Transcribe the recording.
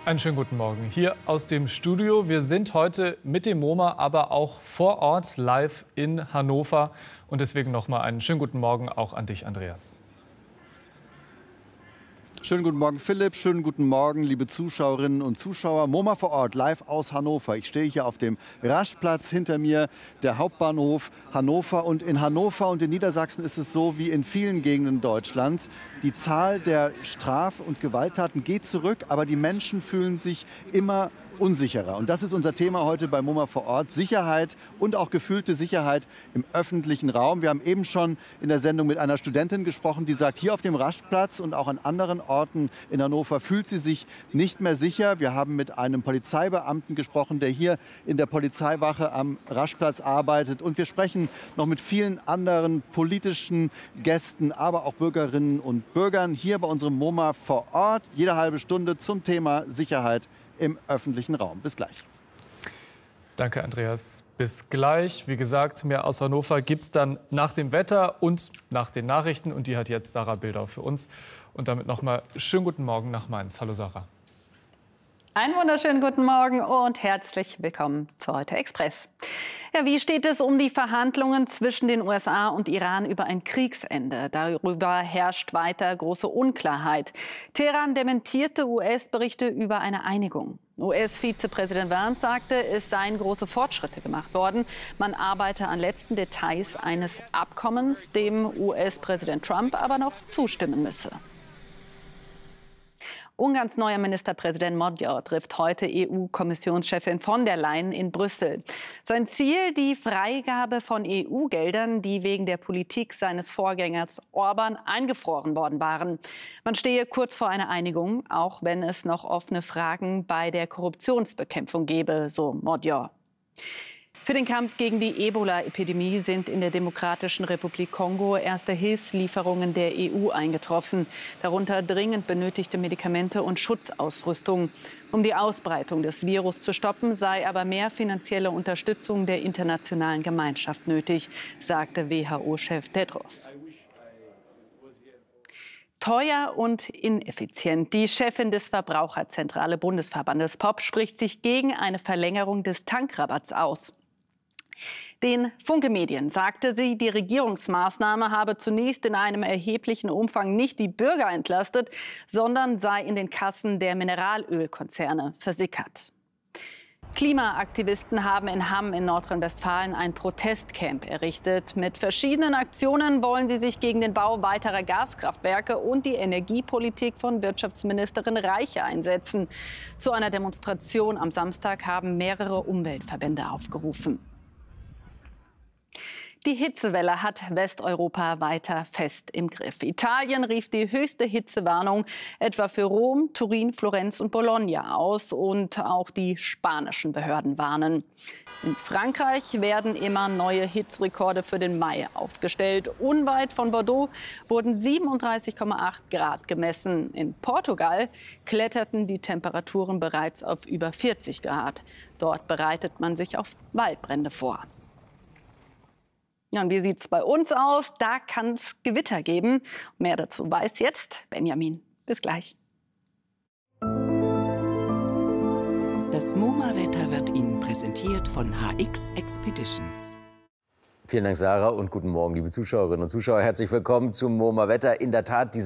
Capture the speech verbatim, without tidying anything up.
Einen schönen guten Morgen hier aus dem Studio. Wir sind heute mit dem MoMA, aber auch vor Ort live in Hannover. Und deswegen noch mal einen schönen guten Morgen auch an dich, Andreas. Schönen guten Morgen, Philipp. Schönen guten Morgen, liebe Zuschauerinnen und Zuschauer. MoMA vor Ort, live aus Hannover. Ich stehe hier auf dem Raschplatz, hinter mir der Hauptbahnhof Hannover. Und in Hannover und in Niedersachsen ist es so wie in vielen Gegenden Deutschlands. Die Zahl der Straf- und Gewalttaten geht zurück, aber die Menschen fühlen sich immer unsicherer. Und das ist unser Thema heute bei MoMA vor Ort. Sicherheit und auch gefühlte Sicherheit im öffentlichen Raum. Wir haben eben schon in der Sendung mit einer Studentin gesprochen, die sagt, hier auf dem Raschplatz und auch an anderen Orten in Hannover fühlt sie sich nicht mehr sicher. Wir haben mit einem Polizeibeamten gesprochen, der hier in der Polizeiwache am Raschplatz arbeitet. Und wir sprechen noch mit vielen anderen politischen Gästen, aber auch Bürgerinnen und Bürgern hier bei unserem MoMA vor Ort. Jede halbe Stunde zum Thema Sicherheit im öffentlichen Raum. Bis gleich. Danke, Andreas. Bis gleich. Wie gesagt, mehr aus Hannover gibt es dann nach dem Wetter und nach den Nachrichten. Und die hat jetzt Sarah Bildau für uns. Und damit noch mal schönen guten Morgen nach Mainz. Hallo, Sarah. Einen wunderschönen guten Morgen und herzlich willkommen zu Heute Express. Ja, wie steht es um die Verhandlungen zwischen den U S A und Iran über ein Kriegsende? Darüber herrscht weiter große Unklarheit. Teheran dementierte U S-Berichte über eine Einigung. U S-Vizepräsident Vance sagte, es seien große Fortschritte gemacht worden. Man arbeite an letzten Details eines Abkommens, dem U S-Präsident Trump aber noch zustimmen müsse. Ungarns neuer Ministerpräsident Magyar trifft heute E U-Kommissionschefin von der Leyen in Brüssel. Sein Ziel, die Freigabe von E U-Geldern, die wegen der Politik seines Vorgängers Orban eingefroren worden waren. Man stehe kurz vor einer Einigung, auch wenn es noch offene Fragen bei der Korruptionsbekämpfung gebe, so Magyar. Für den Kampf gegen die Ebola-Epidemie sind in der Demokratischen Republik Kongo erste Hilfslieferungen der E U eingetroffen, darunter dringend benötigte Medikamente und Schutzausrüstung. Um die Ausbreitung des Virus zu stoppen, sei aber mehr finanzielle Unterstützung der internationalen Gemeinschaft nötig, sagte W H O-Chef Tedros. Teuer und ineffizient. Die Chefin des Verbraucherzentrale Bundesverbandes P O P spricht sich gegen eine Verlängerung des Tankrabatts aus. Den Funke Medien sagte sie, die Regierungsmaßnahme habe zunächst in einem erheblichen Umfang nicht die Bürger entlastet, sondern sei in den Kassen der Mineralölkonzerne versickert. Klimaaktivisten haben in Hamm in Nordrhein-Westfalen ein Protestcamp errichtet. Mit verschiedenen Aktionen wollen sie sich gegen den Bau weiterer Gaskraftwerke und die Energiepolitik von Wirtschaftsministerin Reiche einsetzen. Zu einer Demonstration am Samstag haben mehrere Umweltverbände aufgerufen. Die Hitzewelle hat Westeuropa weiter fest im Griff. Italien rief die höchste Hitzewarnung etwa für Rom, Turin, Florenz und Bologna aus. Und auch die spanischen Behörden warnen. In Frankreich werden immer neue Hitzerekorde für den Mai aufgestellt. Unweit von Bordeaux wurden siebenunddreißig Komma acht Grad gemessen. In Portugal kletterten die Temperaturen bereits auf über vierzig Grad. Dort bereitet man sich auf Waldbrände vor. Ja, und wie sieht es bei uns aus? Da kann es Gewitter geben. Mehr dazu weiß jetzt Benjamin. Bis gleich. Das MoMA-Wetter wird Ihnen präsentiert von H X Expeditions. Vielen Dank, Sarah, und guten Morgen, liebe Zuschauerinnen und Zuschauer. Herzlich willkommen zum MoMA-Wetter. In der Tat, diese